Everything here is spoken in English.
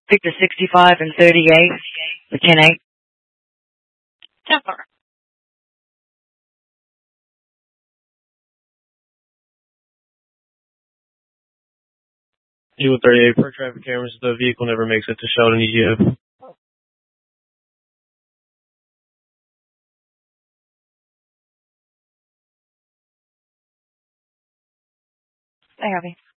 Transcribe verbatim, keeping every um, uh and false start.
Victor sixty-five and thirty-eight, the ten eight. Temper. Eagle thirty-eight, per traffic cameras, the vehicle never makes it to Sheldon E G F. I have you.